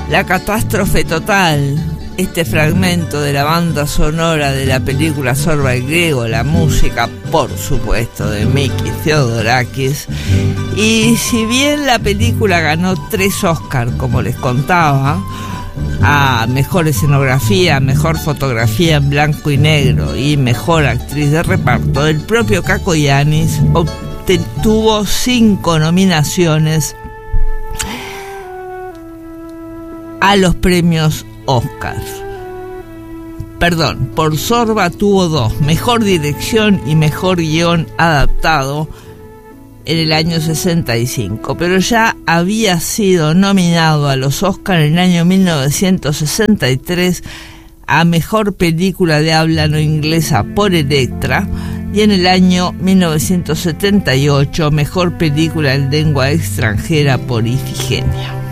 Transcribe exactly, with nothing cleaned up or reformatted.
La catástrofe total, este fragmento de la banda sonora de la película Zorba el Griego, la música, por supuesto, de Miki Theodorakis. Y si bien la película ganó tres Oscars, como les contaba, a mejor escenografía, mejor fotografía en blanco y negro y mejor actriz de reparto, el propio Kako Yannis obtuvo cinco nominaciones a los premios Oscar. Perdón, por Zorba tuvo dos, mejor dirección y mejor guión adaptado en el año sesenta y cinco, pero ya había sido nominado a los Oscar en el año mil novecientos sesenta y tres a mejor película de habla no inglesa por Elektra, y en el año mil novecientos setenta y ocho mejor película en lengua extranjera por Ifigenia.